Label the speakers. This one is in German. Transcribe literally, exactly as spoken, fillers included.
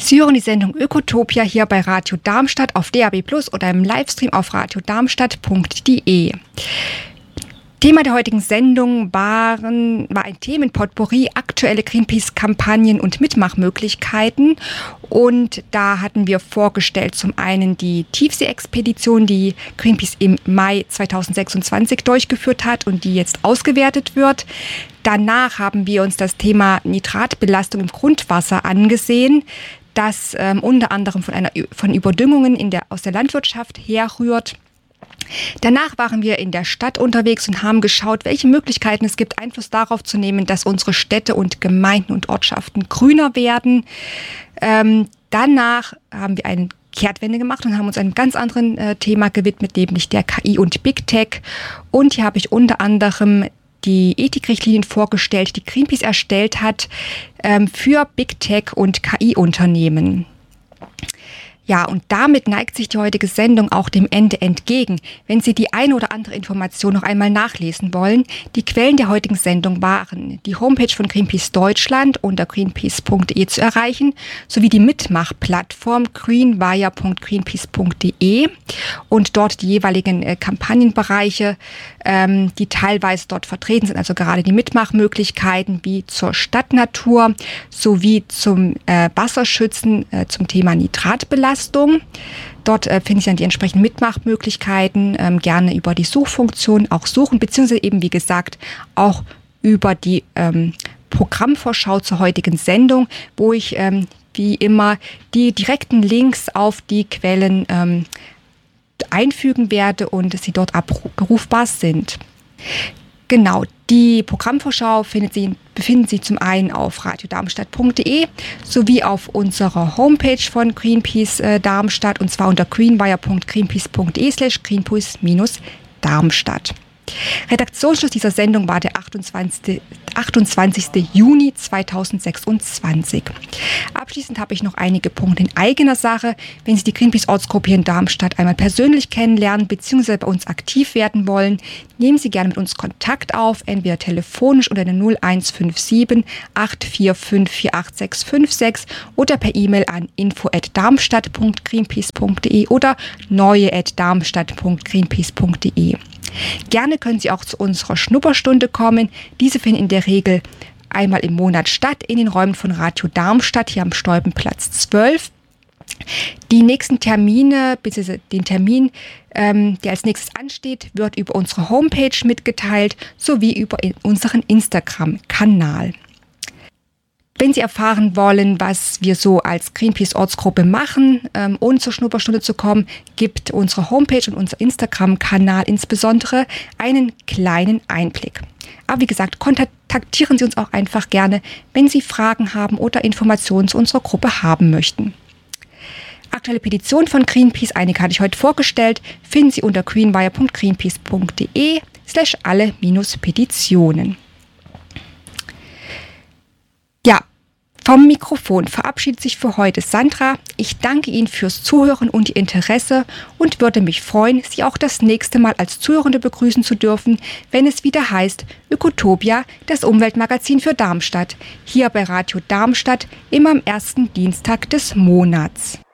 Speaker 1: Sie hören die Sendung Ökotopia hier bei Radio Darmstadt auf D A B plus oder im Livestream auf radiodarmstadt punkt de. Thema der heutigen Sendung waren, war ein Themenpotpourri, aktuelle Greenpeace-Kampagnen und Mitmachmöglichkeiten. Und da hatten wir vorgestellt zum einen die Tiefsee-Expedition, die Greenpeace im Mai zweitausendsechsundzwanzig durchgeführt hat und die jetzt ausgewertet wird. Danach haben wir uns das Thema Nitratbelastung im Grundwasser angesehen, das ähm, unter anderem von, einer, von Überdüngungen in der, aus der Landwirtschaft herrührt. Danach waren wir in der Stadt unterwegs und haben geschaut, welche Möglichkeiten es gibt, Einfluss darauf zu nehmen, dass unsere Städte und Gemeinden und Ortschaften grüner werden. Ähm, danach haben wir eine Kehrtwende gemacht und haben uns einem ganz anderen äh, Thema gewidmet, nämlich der K I und Big Tech. Und hier habe ich unter anderem die Ethikrichtlinien vorgestellt, die Greenpeace erstellt hat ähm, für Big Tech und K I-Unternehmen. Ja, und damit neigt sich die heutige Sendung auch dem Ende entgegen. Wenn Sie die eine oder andere Information noch einmal nachlesen wollen, die Quellen der heutigen Sendung waren die Homepage von Greenpeace Deutschland unter greenpeace punkt de zu erreichen, sowie die Mitmachplattform greenwire punkt greenpeace punkt de und dort die jeweiligen äh, Kampagnenbereiche, ähm, die teilweise dort vertreten sind, also gerade die Mitmachmöglichkeiten wie zur Stadtnatur sowie zum äh, Wasserschützen, äh, zum Thema Nitratbelastung. Dort äh, finde ich dann die entsprechenden Mitmachmöglichkeiten, ähm, gerne über die Suchfunktion auch suchen, beziehungsweise eben, wie gesagt, auch über die ähm, Programmvorschau zur heutigen Sendung, wo ich ähm, wie immer die direkten Links auf die Quellen ähm, einfügen werde und sie dort abrufbar sind. Genau, die Programmvorschau findet Sie, befinden Sie zum einen auf radiodarmstadt punkt de sowie auf unserer Homepage von Greenpeace äh, Darmstadt und zwar unter greenwire punkt greenpeace punkt de slash greenpeace minus Darmstadt. Redaktionsschluss dieser Sendung war der achtundzwanzigste Juni zweitausendsechsundzwanzig. Abschließend habe ich noch einige Punkte in eigener Sache. Wenn Sie die Greenpeace-Ortsgruppe hier in Darmstadt einmal persönlich kennenlernen bzw. bei uns aktiv werden wollen, nehmen Sie gerne mit uns Kontakt auf, entweder telefonisch unter der null eins fünf sieben acht vier fünf vier acht sechs fünf sechs oder per E-Mail an info at darmstadt punkt greenpeace punkt de oder neue at darmstadt punkt greenpeace punkt de. Gerne können Sie auch zu unserer Schnupperstunde kommen. Diese finden in der Regel einmal im Monat statt in den Räumen von Radio Darmstadt, hier am Stolpenplatz zwölf. Die nächsten Termine, bzw. den Termin, ähm, der als nächstes ansteht, wird über unsere Homepage mitgeteilt, sowie über unseren Instagram-Kanal. Wenn Sie erfahren wollen, was wir so als Greenpeace-Ortsgruppe machen, ähm, ohne zur Schnupperstunde zu kommen, gibt unsere Homepage und unser Instagram-Kanal insbesondere einen kleinen Einblick. Aber wie gesagt, kontaktieren Sie uns auch einfach gerne, wenn Sie Fragen haben oder Informationen zu unserer Gruppe haben möchten. Aktuelle Petition von Greenpeace, einige hatte ich heute vorgestellt, finden Sie unter greenwire punkt greenpeace punkt de slash alle minus Petitionen. Ja, vom Mikrofon verabschiedet sich für heute Sandra. Ich danke Ihnen fürs Zuhören und Ihr Interesse und würde mich freuen, Sie auch das nächste Mal als Zuhörende begrüßen zu dürfen, wenn es wieder heißt Ökotopia, das Umweltmagazin für Darmstadt, hier bei Radio Darmstadt immer am ersten Dienstag des Monats.